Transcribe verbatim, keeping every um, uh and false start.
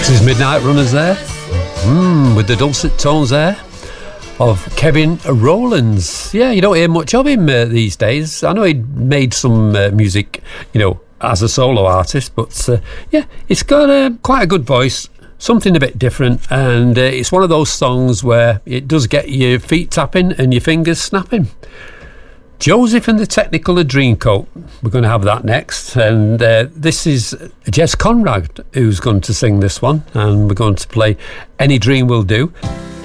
Texas Midnight Runners there, mm, with the dulcet tones there of Kevin Rowlands. Yeah, you don't hear much of him uh, these days. I know he made some uh, music, you know, as a solo artist, but uh, yeah, it's got uh, quite a good voice, something a bit different, and uh, it's one of those songs where it does get your feet tapping and your fingers snapping. Joseph and the Technicolor Dreamcoat. We're going to have that next. And uh, this is Jess Conrad who's going to sing this one. And we're going to play Any Dream Will Do.